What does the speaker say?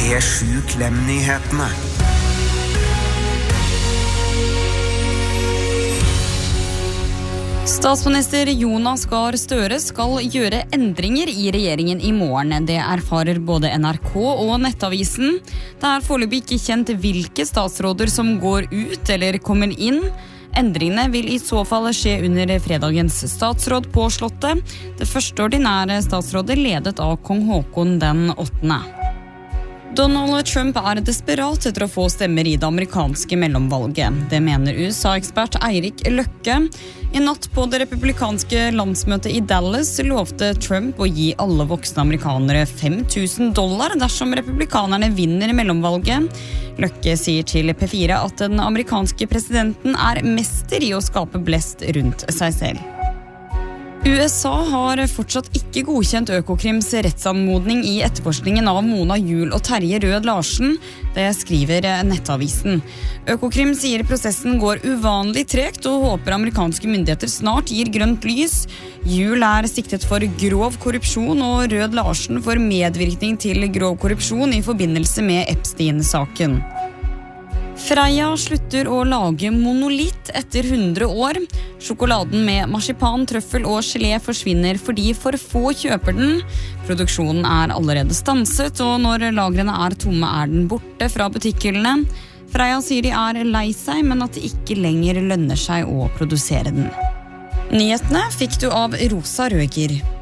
P7 Klem-nyhetene. Statsminister Jonas Gahr Støre skal gjøre endringer i regjeringen i morgen. Det erfarer både NRK og Nettavisen. Det foreløpig ikke kjent hvilke statsråder som går ut eller kommer inn. Endringene vil i så fall skje under fredagens statsråd på Slottet. Det første ordinære statsrådet ledet av kong Håkon den 8. Donald Trump desperat etter å få stemmer i det amerikanske mellomvalget. Det mener USA-ekspert Eirik Løkke. I natt på det republikanske landsmøtet i Dallas lovte Trump å gi alle voksne amerikanere $5,000 dersom republikanerne vinner mellomvalget. Løkke sier til P4 at den amerikanske presidenten mester i å skape blest rundt seg selv. USA har fortsatt ikke godkjent Økokrims rettsanmodning i etterforskningen av Mona Juul og Terje Rød Larsen. Det skriver Nettavisen. Økokrim sier prosessen går uvanlig tregt og håper amerikanske myndigheter snart gir grønt lys. Juul siktet for grov korrupsjon og Rød Larsen for medvirkning til grov korrupsjon i forbindelse med Epstein-saken. Freia slutter å lage monolitt etter 100 år. Sjokoladen med marsipan, trøffel og gelé forsvinner fordi for få kjøper den. Produksjonen allerede stanset, og når lagrene tomme den borte fra butikkhyllene. Freia sier de lei seg, men at det ikke lenger lønner seg å produsere den. Nyhetene fikk du av Rosa Røger.